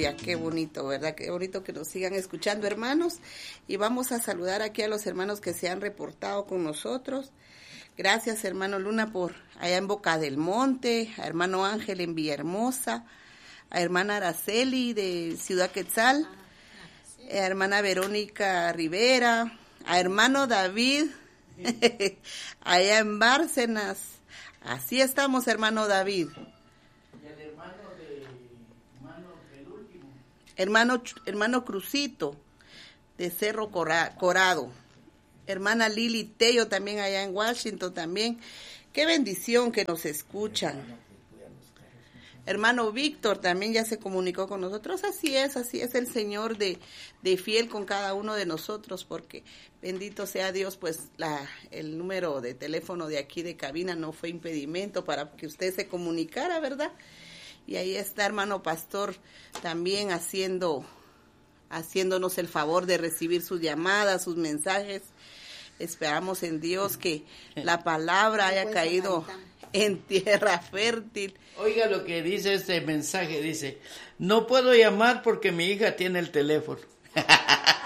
aleluya, qué bonito, ¿verdad? Qué bonito que nos sigan escuchando, hermanos. Y vamos a saludar aquí a los hermanos que se han reportado con nosotros. Gracias, hermano Luna, por allá en Boca del Monte, a hermano Ángel en Villahermosa, a hermana Araceli de Ciudad Quetzal, a hermana Verónica Rivera, a hermano David, allá en Bárcenas. Así estamos, hermano David. Y el último. Hermano Crucito, de Cerro Corado. Hermana Lili Tello también allá en Washington también. Qué bendición que nos escuchan. Hermano Víctor también ya se comunicó con nosotros. Así es el Señor de fiel con cada uno de nosotros, porque bendito sea Dios, pues el número de teléfono de aquí de cabina no fue impedimento para que usted se comunicara, ¿verdad? Y ahí está hermano Pastor también haciéndonos el favor de recibir sus llamadas, sus mensajes. Esperamos en Dios que la palabra haya caído en tierra fértil. Oiga lo que dice este mensaje, dice, no puedo llamar porque mi hija tiene el teléfono.